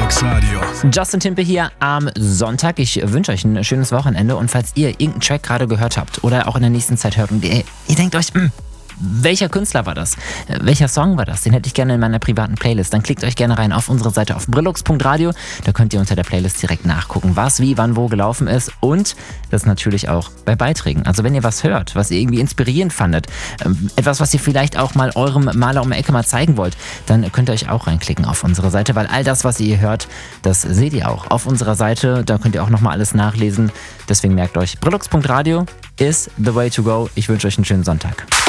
Brillux Radio. Justin Timpe hier am Sonntag. Ich wünsche euch ein schönes Wochenende und falls ihr irgendeinen Track gerade gehört habt oder auch in der nächsten Zeit hört und ihr denkt euch, welcher Künstler war das? Welcher Song war das? Den hätte ich gerne in meiner privaten Playlist. Dann klickt euch gerne rein auf unsere Seite auf brillux.radio. Da könnt ihr unter der Playlist direkt nachgucken, was, wie, wann, wo gelaufen ist. Und das natürlich auch bei Beiträgen. Also wenn ihr was hört, was ihr irgendwie inspirierend fandet, etwas, was ihr vielleicht auch mal eurem Maler um die Ecke mal zeigen wollt, dann könnt ihr euch auch reinklicken auf unsere Seite, weil all das, was ihr hört, das seht ihr auch auf unserer Seite. Da könnt ihr auch nochmal alles nachlesen. Deswegen merkt euch, brillux.radio is the way to go. Ich wünsche euch einen schönen Sonntag.